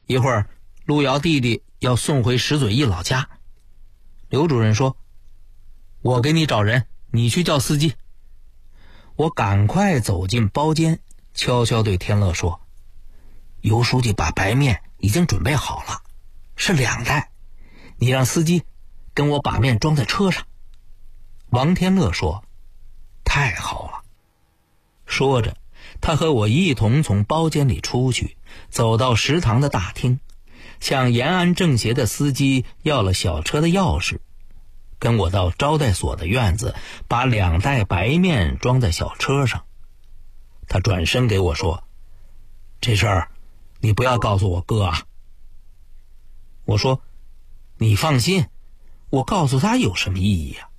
一会儿路遥弟弟要送回石嘴驿老家。刘主任说，我给你找人，你去叫司机。我赶快走进包间，悄悄对天乐说，尤书记把白面已经准备好了，是2袋，你让司机跟我把面装在车上。王天乐说，太好了。说着，他和我一同从包间里出去，走到食堂的大厅，向延安政协的司机要了小车的钥匙，跟我到招待所的院子，把2袋白面装在小车上。他转身给我说，这事儿你不要告诉我哥啊。我说，你放心，我告诉他有什么意义啊？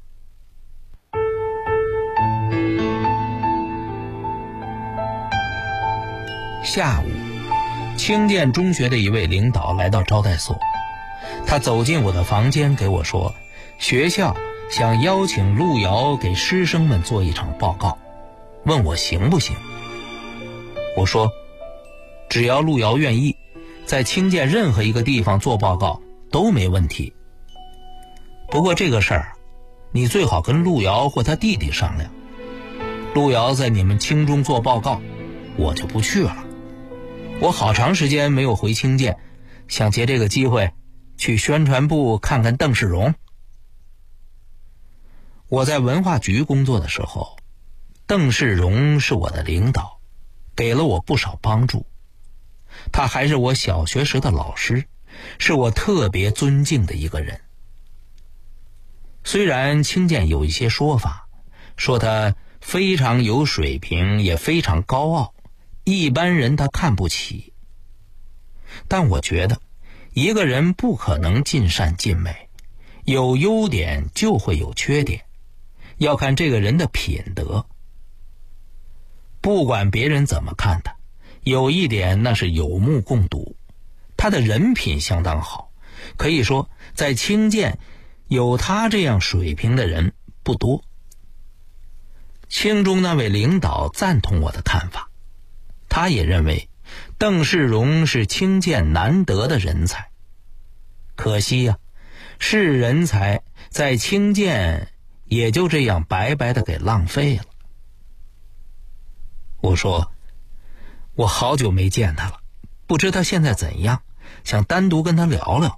下午，清涧中学的一位领导来到招待所，他走进我的房间给我说，学校想邀请路遥给师生们做一场报告，问我行不行。我说，只要路遥愿意，在清涧任何一个地方做报告都没问题。不过这个事儿，你最好跟路遥或他弟弟商量。路遥在你们清中做报告，我就不去了。我好长时间没有回清涧，想借这个机会去宣传部看看邓世荣。我在文化局工作的时候，邓世荣是我的领导，给了我不少帮助。他还是我小学时的老师，是我特别尊敬的一个人。虽然清涧有一些说法，说他非常有水平，也非常高傲，一般人他看不起。但我觉得，一个人不可能尽善尽美，有优点就会有缺点，要看这个人的品德。不管别人怎么看他，有一点那是有目共睹，他的人品相当好，可以说在清涧有他这样水平的人不多。清中那位领导赞同我的看法，他也认为邓世荣是清涧难得的人才。可惜呀，是人才在清涧也就这样白白的给浪费了。我说，我好久没见他了，不知他现在怎样，想单独跟他聊聊。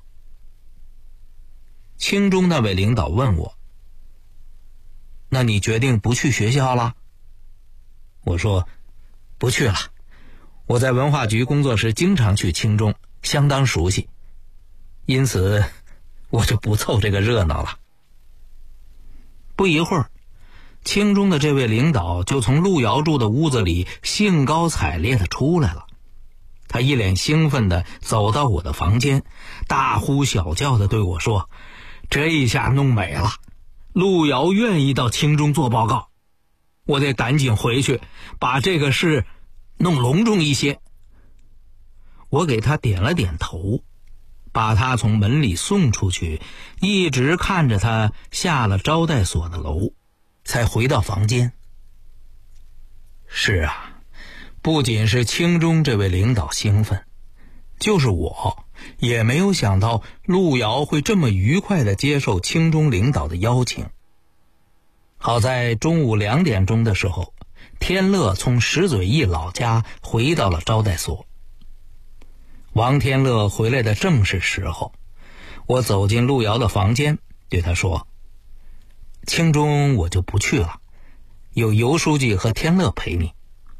清中那位领导问我，那你决定不去学校了？我说，不去了，我在文化局工作时经常去清中，相当熟悉，因此我就不凑这个热闹了。不一会儿，清中的这位领导就从路遥住的屋子里兴高采烈地出来了。他一脸兴奋地走到我的房间，大呼小叫地对我说，这一下弄美了，路遥愿意到清中做报告，我得赶紧回去把这个事弄隆重一些。我给他点了点头，把他从门里送出去，一直看着他下了招待所的楼，才回到房间。是啊，不仅是清中这位领导兴奋，就是我也没有想到路遥会这么愉快地接受清中领导的邀请。好在中午2点钟的时候，天乐从石嘴驿老家回到了招待所。王天乐回来的正是时候，我走进路遥的房间，对他说，清中我就不去了，有尤书记和天乐陪你。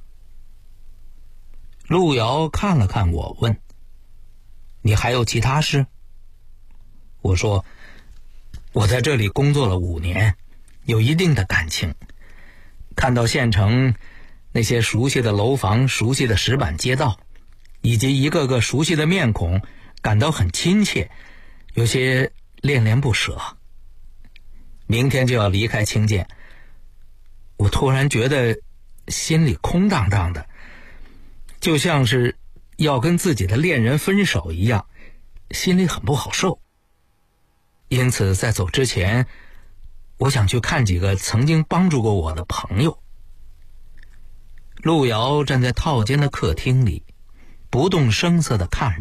路遥看了看我，问，你还有其他事？我说，我在这里工作了5年，有一定的感情，看到县城那些熟悉的楼房、熟悉的石板街道，以及一个个熟悉的面孔，感到很亲切，有些恋恋不舍。明天就要离开清涧，我突然觉得心里空荡荡的，就像是要跟自己的恋人分手一样，心里很不好受。因此在走之前，我想去看几个曾经帮助过我的朋友。路遥站在套间的客厅里，不动声色地看着